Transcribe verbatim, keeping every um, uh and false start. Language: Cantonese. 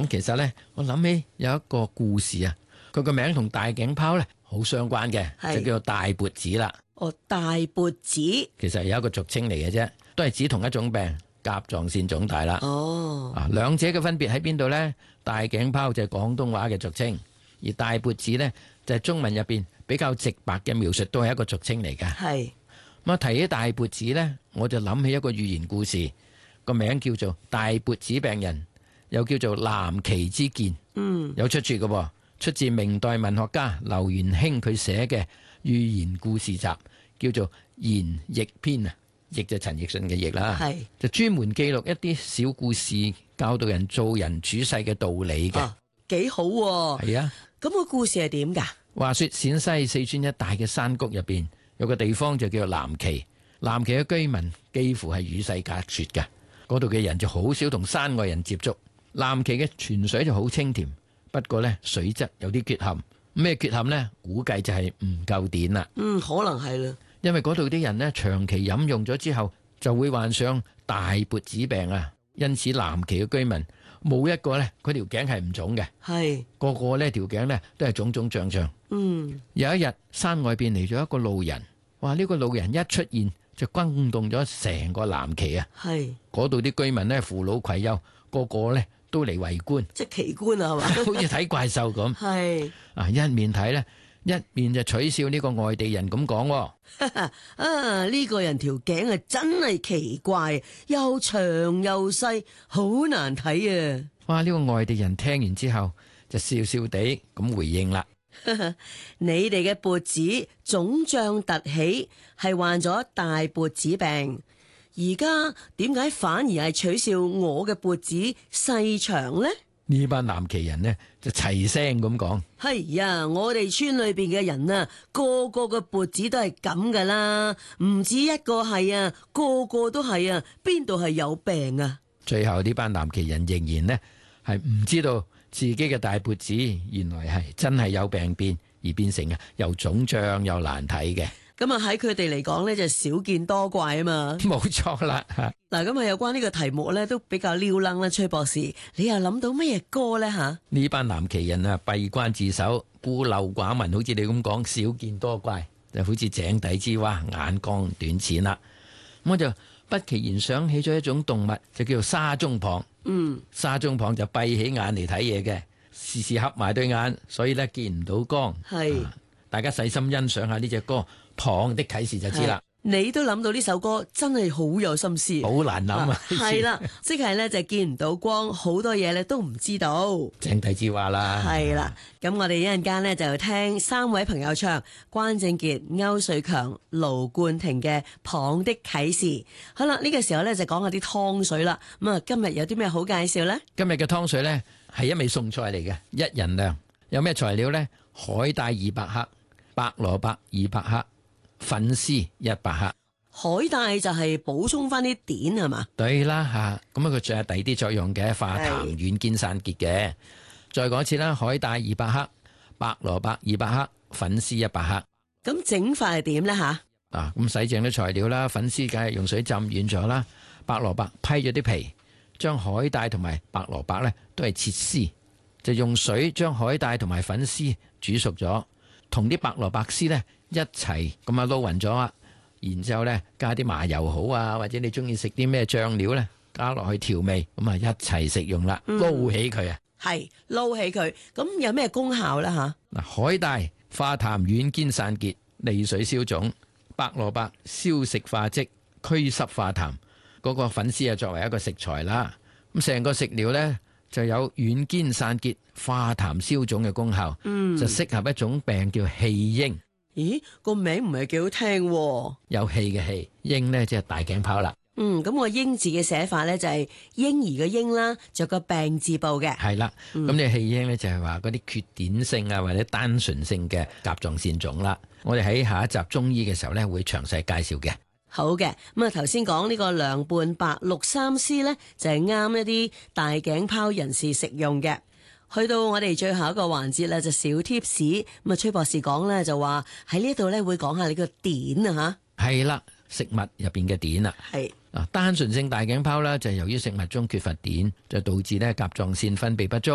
咁其實呢，我諗起有一個故事啊，佢個名同大頸泡呢好相關嘅，就叫做大勃子啦。 哦，大勃子其實有一個俗稱嚟嘅啫，都係指同一種病，甲狀腺腫大啦。 哦， 啊，兩者嘅分別喺邊度呢？大頸泡就係廣東話嘅俗稱，而大勃子呢，就係中文入邊比較直白嘅描述，都係一個俗稱嚟㗎。 係咁啊，提起大勃子呢，我就諗起一個寓言故事，個名叫做《大勃子病人》，又叫做《藍耆之見》。 嗯， 有出處嘅喎，出自明代文學家劉元興佢寫嘅寓言故事集，叫做《言譯篇》啊，譯就陳奕迅嘅譯啦， 係就專門記錄一啲小故事，教導人做人處世嘅道理嘅。 啊，幾好喎。 係啊， 咁個故事係點㗎？ 話說陝西四川一帶嘅山谷入邊有個地方就叫做藍耆，藍耆嘅居民幾乎係與世隔絕嘅，嗰度嘅人就好少同山外人接觸。藍耆嘅泉水就好清甜，不過呢水質有啲缺陷。咩缺陷呢？估計就係唔夠碘啦。 嗯，可能係啦。 因為嗰度啲人呢長期飲用咗之後就會患上大勃子病啊。因此藍耆嘅居民冇一個呢，佢條頸係唔腫嘅， 係個個呢條頸呢都係腫腫脹脹。 嗯， 有一日山外邊嚟咗一個路人，哇！呢個路人一出現就轟動咗成個藍耆啊。 係嗰度啲居民呢扶老攜幼，個個呢都嚟圍觀， 即係奇觀啊，係嘛？ 好似睇怪獸咁。 係啊，一面睇呢，一面就取笑呢個外地人咁講。 啊，呢個人條頸啊真係奇怪，又長又細，好難睇啊！ 哇！呢個外地人聽完之後就笑笑地咁回應啦。 你哋嘅勃子腫脹突起，係患咗大勃子病。而家點解反而係取笑我嘅勃子細長呢？ 呢班藍耆人呢就齊聲咁講： 係呀，我哋村裏邊嘅人啊，個個嘅勃子都係咁噶啦，唔止一個係啊，個個都係啊，邊度係有病啊？ 最後呢班藍耆人仍然呢係唔知道自己嘅大勃子原來係真係有病變，而變成啊又腫脹又難睇嘅。 咁啊喺佢哋嚟講呢，就少見多怪啊嘛。 冇錯啦。 嗱，咁啊有關呢個題目呢，都比較撩楞啦。崔博士，你又諗到乜嘢歌呢？吓？呢班藍耆人啊，閉關自守，孤陋寡聞，好似你咁講，少見多怪，就好似井底之蛙，眼光短淺啦。我就不其然想起咗一種動物，就叫做沙中蚌。嗯，沙中蚌就閉起眼嚟睇嘢嘅，時時合埋對眼，所以咧見唔到光。係、啊，大家細心欣賞下呢隻歌《蚌的啟示》就知啦。 你都諗到呢首歌，真係好有心思， 好難諗啊！ 係啦，即係咧就見唔到光，好多嘢咧都唔知道。 井底之蛙啦， 係啦。咁我哋一陣間呢，就聽三位朋友唱關正傑、歐瑞強、盧冠廷嘅《蚌的啟示》。好啦，呢、這個時候咧就講下啲湯水啦。咁啊，今日有啲咩好介紹呢？ 今日嘅湯水呢，係一味餸菜嚟嘅，一人量。有咩材料呢？海帶二百克，白蘿蔔二百克。粉絲一百克， 海帶就係補充翻啲碘係嘛？ 對啦吓，咁啊佢仲有第二啲作用嘅，化痰軟堅散結嘅。再講一次啦，海帶二百克，白蘿蔔二百克，粉絲一百克。 咁整法係點呢？吓？ 啊，咁洗淨啲材料啦，粉絲梗係用水浸軟咗啦，白蘿蔔批咗啲皮，將海帶同埋白蘿蔔呢都係切絲，就用水將海帶同埋粉絲煮熟咗，同啲白蘿蔔絲呢一齊咁啊撈勻咗啊，然之後咧加啲麻油好啊，或者你中意食啲咩醬料咧，加落去調味，咁啊一齊食用啦，撈、嗯、起佢啊，係撈起佢，咁有咩功效咧吓？ 嗱，海帶化痰軟堅散結，利水消腫；白蘿蔔消食化積，驅濕化痰。嗰、那個粉絲啊作為一個食材啦，咁成個食料咧就有軟堅散結、化痰消腫嘅功效，嗯，就適合一種病叫氣嬰。 咦，個名唔係幾好聽喎。 有氣嘅氣，嬰呢即係大頸泡啦。 嗯，咁個嬰字嘅寫法呢，就係嬰兒嘅嬰啦，就個病字部嘅。 係啦，咁你氣嬰呢，就係話嗰啲缺碘性啊或者單純性嘅甲狀腺腫啦。我哋喺下一集中醫嘅時候呢，會詳細介紹嘅。 好嘅，咁啊頭先講呢個涼拌白綠三絲呢，就係啱一啲大頸泡人士食用嘅。去到我哋最後一個環節咧，就小貼士。咁啊，崔博士講咧就話喺呢度咧會講下你個碘啊吓。係啦，食物入邊嘅碘啊。係啊，單純性大頸泡啦，就係由於食物中缺乏碘，就導致咧甲狀腺分泌不足。